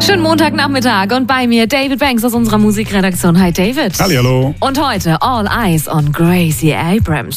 Schönen Montagnachmittag und bei mir David Banks aus unserer Musikredaktion. Hi David. Hallihallo. Und heute All Eyes on Gracie Abrams.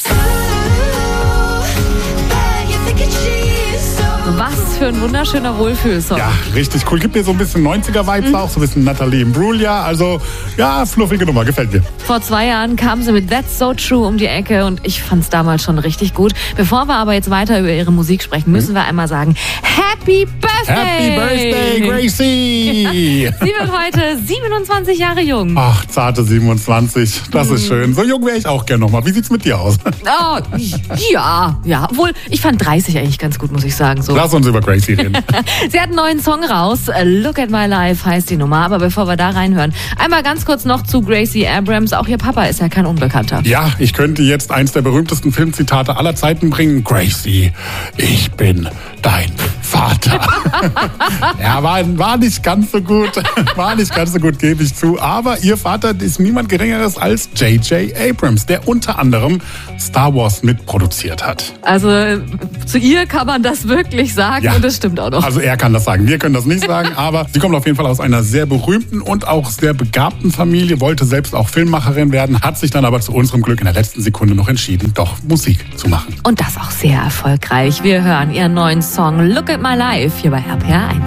Was für ein wunderschöner Wohlfühlsong. Ja, richtig cool. Gibt mir so ein bisschen 90er-Vibes auch, so ein bisschen Natalie Imbruglia. Also, ja, fluffige Nummer, gefällt mir. Vor 2 Jahren kam sie mit That's So True um die Ecke und ich fand's damals schon richtig gut. Bevor wir aber jetzt weiter über ihre Musik sprechen, müssen wir einmal sagen, Happy Birthday! Happy Birthday, Gracie! Sie wird heute 27 Jahre jung. Ach, zarte 27, das ist schön. So jung wäre ich auch gern nochmal. Wie sieht's mit dir aus? Oh, ja. Obwohl, ich fand 30 eigentlich ganz gut, muss ich sagen. So. Lass uns über Gracie reden. Sie hat einen neuen Song raus. Look at My Life heißt die Nummer. Aber bevor wir da reinhören, einmal ganz kurz noch zu Gracie Abrams. Auch ihr Papa ist ja kein Unbekannter. Ja, ich könnte jetzt eins der berühmtesten Filmzitate aller Zeiten bringen. Gracie, ich bin dein Vater. Ja, war nicht ganz so gut. War nicht ganz so gut, gebe ich zu. Aber ihr Vater ist niemand Geringeres als J.J. Abrams, der unter anderem Star Wars mitproduziert hat. Also zu ihr kann man das wirklich sagen, Ja. und das stimmt auch noch. Also er kann das sagen, wir können das nicht sagen, aber sie kommt auf jeden Fall aus einer sehr berühmten und auch sehr begabten Familie, wollte selbst auch Filmmacherin werden, hat sich dann aber zu unserem Glück in der letzten Sekunde noch entschieden, doch Musik zu machen. Und das auch sehr erfolgreich. Wir hören ihren neuen Song Look at My Life hier bei RPR 1.